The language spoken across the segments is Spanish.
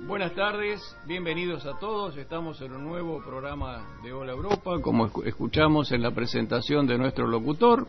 Buenas tardes, bienvenidos a todos. Estamos en un nuevo programa de Hola Europa, como escuchamos en la presentación de nuestro locutor.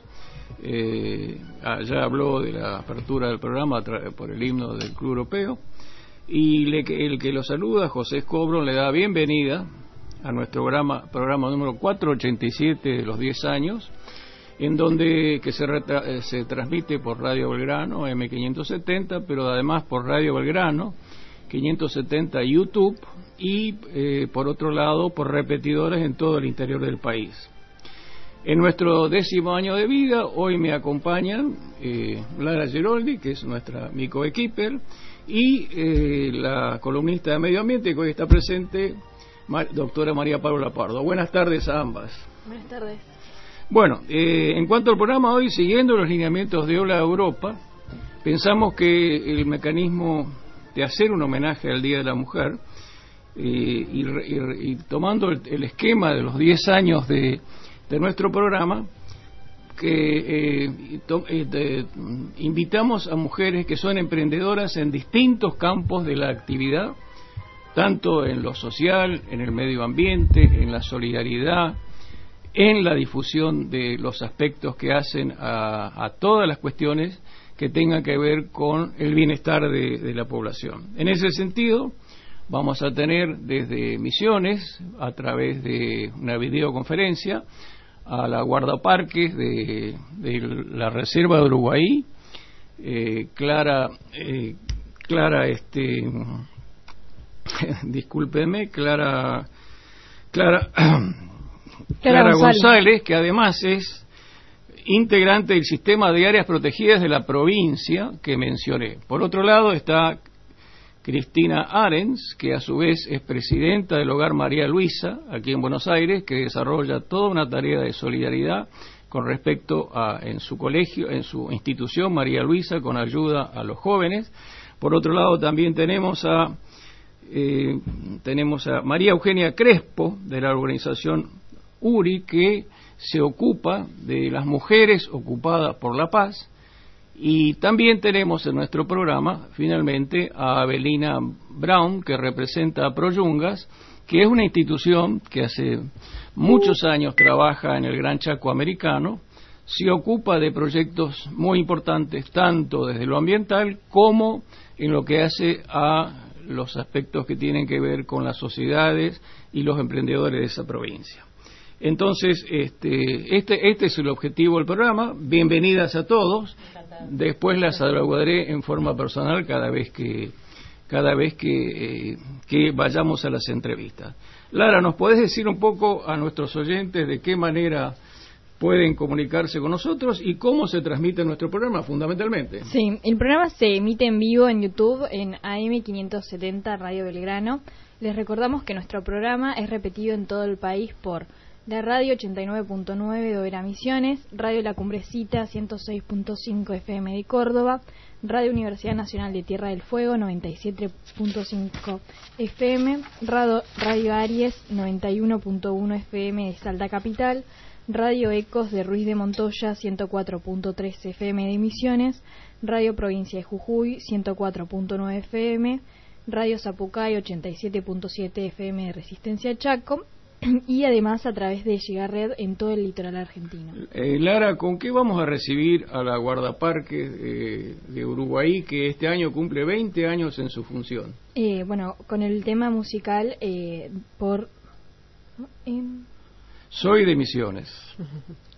Ya habló de la apertura del programa por el himno del Club Europeo. Y el que lo saluda, José Escobro, le da bienvenida a nuestro programa número 487 de los 10 años, en donde se transmite por Radio Belgrano, M570, pero además por Radio Belgrano, 570 YouTube, y por otro lado por repetidores en todo el interior del país. En nuestro 10º año de vida, hoy me acompañan Lara Geroldi, que es mi coequiper, y la columnista de Medio Ambiente, que hoy está presente, doctora María Paula Pardo. Buenas tardes a ambas. Buenas tardes. Bueno, en cuanto al programa hoy, siguiendo los lineamientos de Hola Europa, pensamos que el mecanismo de hacer un homenaje al Día de la Mujer y tomando el esquema de los 10 años de nuestro programa, que invitamos a mujeres que son emprendedoras en distintos campos de la actividad, tanto en lo social, en el medio ambiente, en la solidaridad, en la difusión de los aspectos que hacen a todas las cuestiones que tengan que ver con el bienestar de la población. En ese sentido, vamos a tener desde Misiones, a través de una videoconferencia, a la guardaparques de la Reserva de Uruguay, Clara González, que además es integrante del sistema de áreas protegidas de la provincia que mencioné. Por otro lado está Cristina Arens, que a su vez es presidenta del Hogar María Luisa, aquí en Buenos Aires, que desarrolla toda una tarea de solidaridad con respecto en su colegio, en su institución María Luisa, con ayuda a los jóvenes. Por otro lado también tenemos a María Eugenia Crespo, de la organización URI, que se ocupa de las mujeres ocupadas por la paz. Y también tenemos en nuestro programa, finalmente, a Abelina Brown, que representa a Proyungas, que es una institución que hace muchos años trabaja en el Gran Chaco americano, se ocupa de proyectos muy importantes, tanto desde lo ambiental como en lo que hace a los aspectos que tienen que ver con las sociedades y los emprendedores de esa provincia. Entonces, este es el objetivo del programa. Bienvenidas a todos. Después las saludaré en forma personal cada vez que vayamos a las entrevistas. Lara, ¿nos podés decir un poco a nuestros oyentes de qué manera pueden comunicarse con nosotros y cómo se transmite nuestro programa, fundamentalmente? Sí, el programa se emite en vivo en YouTube en AM570 Radio Belgrano. Les recordamos que nuestro programa es repetido en todo el país por la radio 89.9 de Oberá Misiones, Radio La Cumbrecita 106.5 FM de Córdoba, Radio Universidad Nacional de Tierra del Fuego 97.5 FM, Radio Aries 91.1 FM de Salta Capital, Radio Ecos de Ruiz de Montoya 104.3 FM de Misiones, Radio Provincia de Jujuy 104.9 FM, Radio Zapucay 87.7 FM de Resistencia Chaco, y además a través de Gigared en todo el litoral argentino. Lara, ¿con qué vamos a recibir a la guardaparques de Uruguay, que este año cumple 20 años en su función? Bueno, con el tema musical Soy de Misiones.